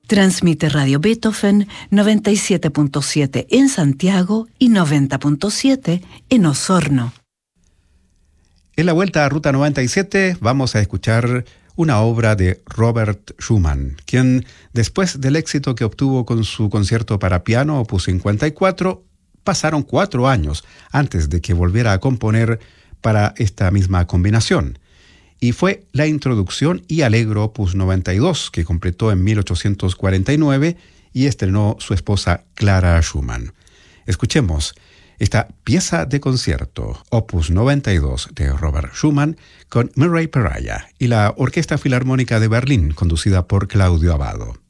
Transmite Radio Beethoven 97.7 en Santiago y 90.7 en Osorno. En la vuelta a Ruta 97 vamos a escuchar una obra de Robert Schumann, quien, después del éxito que obtuvo con su concierto para piano Opus 54, pasaron 4 años antes de que volviera a componer para esta misma combinación. Y fue la introducción y Allegro Opus 92 que completó en 1849 y estrenó su esposa Clara Schumann. Escuchemos esta pieza de concierto, Opus 92 de Robert Schumann, con Murray Peraya y la Orquesta Filarmónica de Berlín, conducida por Claudio Abbado.